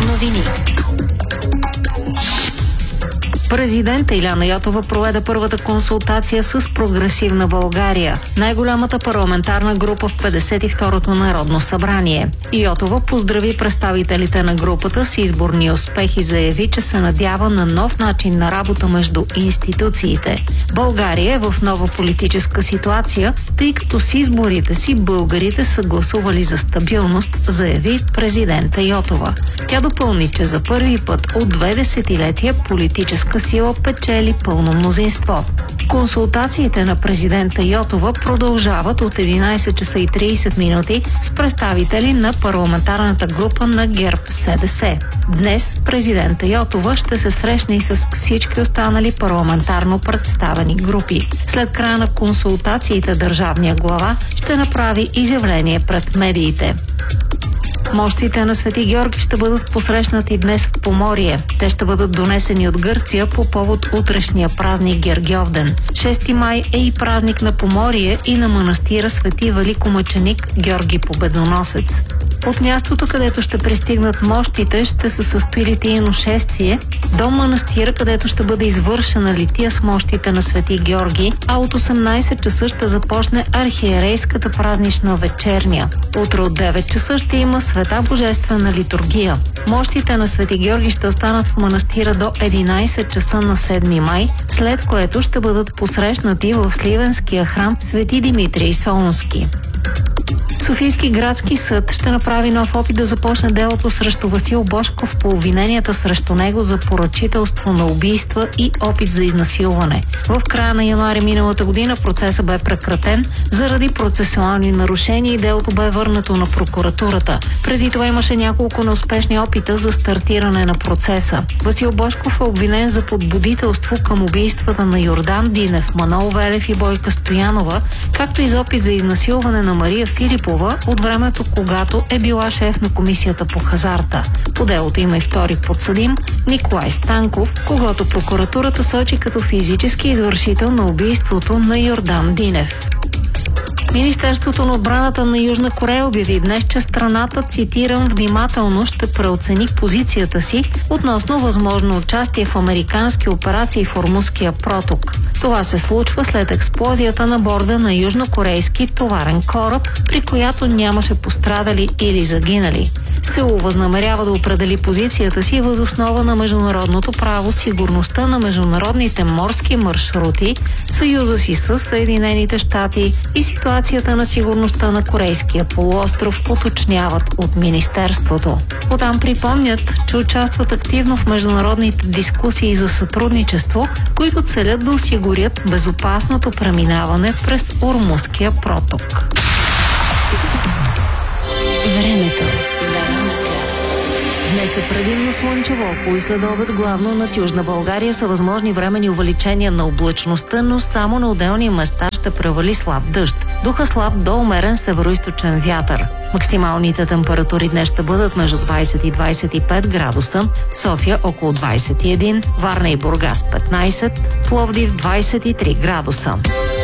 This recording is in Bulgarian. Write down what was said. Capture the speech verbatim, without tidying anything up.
новини. Президент Илияна Йотова проведе първата консултация с Прогресивна България, най-голямата парламентарна група в петдесет и второто Народно събрание. Йотова поздрави представителите на групата с изборни успехи и заяви, че се надява на нов начин на работа между институциите. България е в нова политическа ситуация, тъй като с изборите си българите са гласували за стабилност, заяви президента Йотова. Тя допълни, че за първи път от две десетилетия политическа сила печели пълно мнозинство. Консултациите на президента Йотова продължават от единайсет часа и трийсет минути с представители на парламентарната група на ГЕРБ-СДС. Днес президента Йотова ще се срещне и с всички останали парламентарно представени групи. След края на консултациите държавният глава ще направи изявление пред медиите. Мощите на Свети Георги ще бъдат посрещнати днес в Поморие. Те ще бъдат донесени от Гърция по повод утрешния празник Гергьовден. шести май е и празник на Поморие и на манастира Свети Великомъченик Георги Победоносец. От мястото, където ще пристигнат мощите, ще се състои литийно шествие до манастира, където ще бъде извършена лития с мощите на Свети Георги, а от осемнайсет часа ще започне архиерейската празнична вечерня. Утре от девет часа ще има света божествена литургия. Мощите на Свети Георги ще останат в манастира до единайсет часа на седми май, след което ще бъдат посрещнати в Сливенския храм Свети Димитрий Солунски. Софийски градски съд ще направи нов опит да започне делото срещу Васил Божков по обвиненията срещу него за поръчителство на убийства и опит за изнасилване. В края на януари миналата година процесът бе прекратен заради процесуални нарушения и делото бе върнато на прокуратурата. Преди това имаше няколко неуспешни опита за стартиране на процеса. Васил Божков е обвинен за подбудителство към убийствата на Йордан Динев, Манол Велев и Бойка Стоянова, както и за опит за изнасилване на Мария Филипова от времето, когато е била шеф на комисията по хазарта. По делото има и втори подсъдим Николай Станков, когото прокуратурата сочи като физически извършител на убийството на Йордан Динев. Министерството на отбраната на Южна Корея обяви днес, че страната, цитирам, внимателно ще преоцени позицията си относно възможно участие в американски операции в Ормузския проток. Това се случва след експлозията на борда на южнокорейски товарен кораб, при която нямаше пострадали или загинали. Сеул възнамерява да определи позицията си въз основа на международното право, сигурността на международните морски маршрути, съюза си с Съединените щати и ситуацията на сигурността на Корейския полуостров, уточняват от Министерството. Оттам припомнят, че участват активно в международните дискусии за сътрудничество, които целят да осигурят безопасното преминаване през Ормузския проток. Времето. Днес е предимно слънчево, по и следобед главно над Южна България са възможни временни увеличения на облачността, но само на отделни места ще превали слаб дъжд. Духа слаб до умерен североизточен вятър. Максималните температури днес ще бъдат между двайсет и двайсет и пет градуса, София около двайсет и един, Варна и Бургас петнайсет, Пловдив двайсет и три градуса.